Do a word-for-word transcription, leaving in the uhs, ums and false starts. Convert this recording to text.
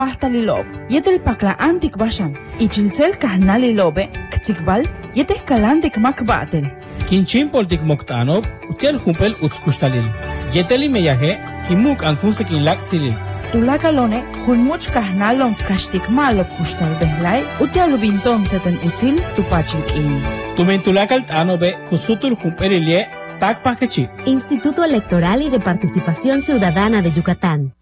hasta lilob, yetel pakla antik bashan, ichilcel kahna lilobe, ktikbal, yetes kalantik makbatel. Kinchin poltik moktanob, utel humpel utskustalil. Yeteli meyaje, kimuk ankunse kinlak silil. Tulakalone, hulmuch kahnalon kashtik malo kustal behlai, utialubinton seten util tupachil in. Tumentulakal tanobe, kusutul humpelilie, tak pakechi. Instituto Electoral y de Participación Ciudadana de Yucatán.